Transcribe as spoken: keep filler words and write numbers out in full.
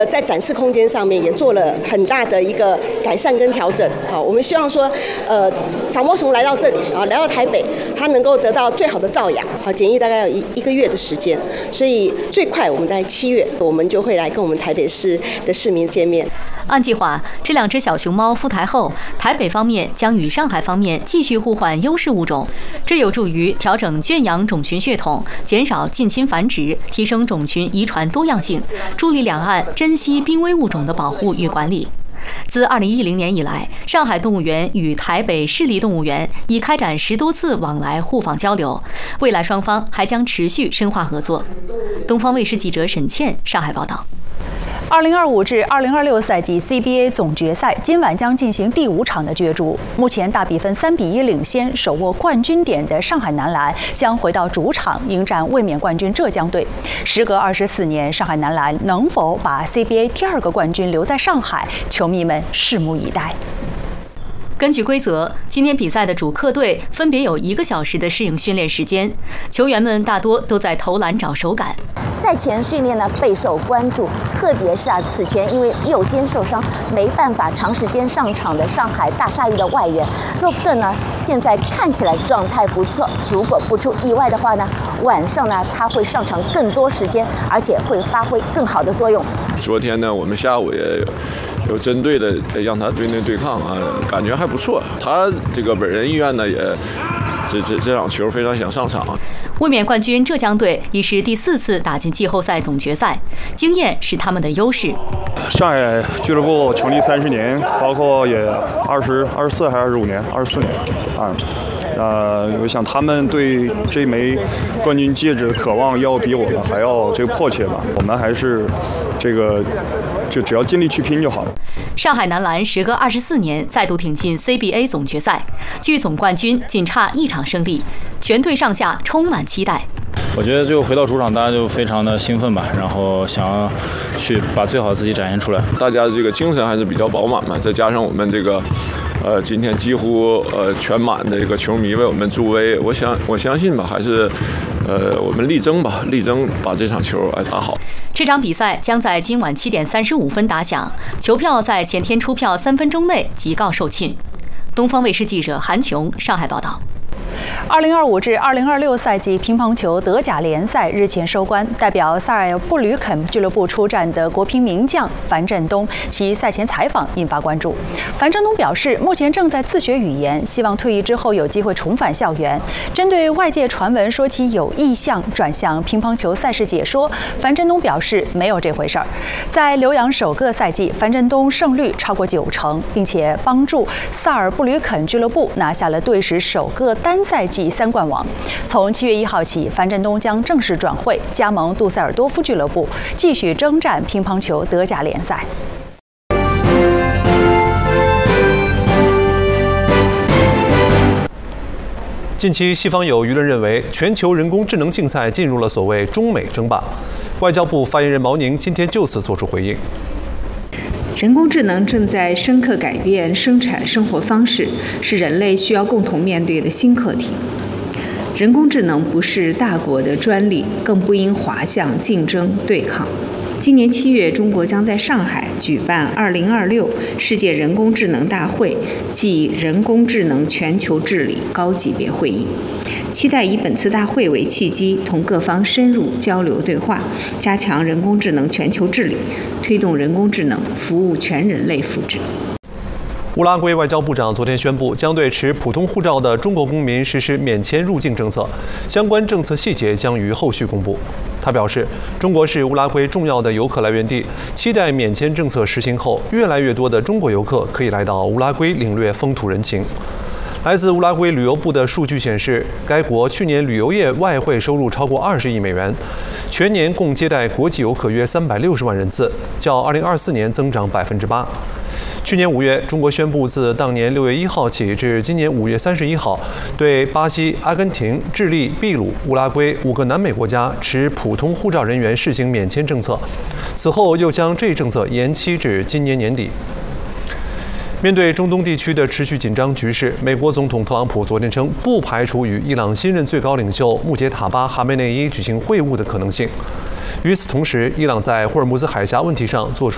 在展示空间上面也做了很大的一个改善跟调整。好，我们希望说，呃，长毛熊来到这里啊，来到台北，它能够得到最好的照养。好，检疫大概有一一个月的时间，所以最快我们在七月，我们就会来跟我们台北市的市民见面。 按计划，这两只小熊猫赴台后，台北方面将与上海方面继续互换优势物种，这有助于调整圈养种群血统，减少近亲繁殖，提升种群遗传多样性，助力两岸珍稀濒危物种的保护与管理。自二零一零年以来，上海动物园与台北市立动物园已开展十多次往来互访交流，未来双方还将持续深化合作。东方卫视记者沈倩上海报道。 二零二五至二零二六赛季 C B A 总决赛今晚将进行第五场的角逐。目前大比分三比一领先，手握冠军点的上海男篮将回到主场迎战卫冕冠军浙江队。时隔二十四年，上海男篮能否把 C B A 第二个冠军留在上海？球迷们拭目以待。 根据规则，今天比赛的主客队分别有一个小时的适应训练时间，球员们大多都在投篮找手感。 赛前训练呢备受关注，特别是啊，此前因为右肩受伤没办法长时间上场的上海大鲨鱼的外援洛夫特呢，现在看起来状态不错。如果不出意外的话呢，晚上呢他会上场更多时间，而且会发挥更好的作用。 昨天呢，我们下午也有针对的让他对内对抗啊，感觉还不错。他这个本人意愿呢，也这这这场球非常想上场。 卫冕冠军浙江队已是第四次打进季后赛总决赛，经验是他们的优势。 上海俱乐部成立三十年，包括也二十二十四还是二十五年，二十四年啊。呃，我想他们对这枚冠军戒指的渴望要比我们还要这个迫切吧。我们还是这个就只要尽力去拼就好了。 上海男篮时隔二十四年再度挺进 C B A 总决赛，距总冠军仅差一场胜利，全队上下充满期待。 我觉得就回到主场，大家就非常的兴奋吧，然后想要去把最好的自己展现出来。 大家这个精神还是比较饱满嘛，再加上我们这个。呃，今天几乎呃全满的一个球迷为我们助威，我想我相信吧，还是呃我们力争吧，力争把这场球哎打好。 这场比赛将在今晚七点三十五分打响，球票在前天出票三分钟内即告售罄。东方卫视记者韩琼上海报道。 二零二五至二零二六赛季乒乓球德甲联赛日前收官，代表萨尔布吕肯俱乐部出战的国乒名将樊振东，其赛前采访引发关注。樊振东表示，目前正在自学语言，希望退役之后有机会重返校园。针对外界传闻说其有意向转向乒乓球赛事解说，樊振东表示没有这回事儿。在留洋首个赛季，樊振东胜率超过九成，并且帮助萨尔布吕肯俱乐部拿下了队史首个单赛季三冠王。从七月一号起，樊振东将正式转会加盟杜塞尔多夫俱乐部，继续征战乒乓球德甲联赛。 近期，西方有舆论认为，全球人工智能竞赛进入了所谓中美争霸。外交部发言人毛宁今天就此作出回应。 人工智能正在深刻改变生产生活方式，是人类需要共同面对的新课题。人工智能不是大国的专利，更不应滑向竞争对抗。今年七月，中国将在上海举办二零二六世界人工智能大会暨人工智能全球治理高级别会议，期待以本次大会为契机，同各方深入交流对话，加强人工智能全球治理，推动人工智能服务全人类福祉。 乌拉圭外交部长昨天宣布，将对持普通护照的中国公民实施免签入境政策，相关政策细节将于后续公布。他表示，中国是乌拉圭重要的游客来源地，期待免签政策实行后，越来越多的中国游客可以来到乌拉圭领略风土人情。来自乌拉圭旅游部的数据显示，该国去年旅游业外汇收入超过二十亿美元，全年共接待国际游客约三百六十万人次，较二零二四年增长百分之八。去年五月，中国宣布自当年六月一号起至今年五月三十一号，对巴西、阿根廷、智利、秘鲁、乌拉圭五个南美国家持普通护照人员试行免签政策。此后又将这一政策延期至今年年底。面对中东地区的持续紧张局势，美国总统特朗普昨天称，不排除与伊朗新任最高领袖穆杰塔巴·哈梅内伊举行会晤的可能性。与此同时，伊朗在霍尔木兹海峡问题上做出